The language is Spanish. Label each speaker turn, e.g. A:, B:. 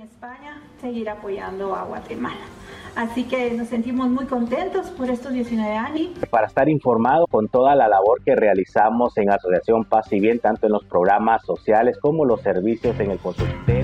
A: en España, seguir apoyando a Guatemala. Así que nos sentimos muy contentos por estos 19 años.
B: Para estar informado con toda la labor que realizamos en Asociación Paz y Bien, tanto en los programas sociales como los servicios en el consultorio.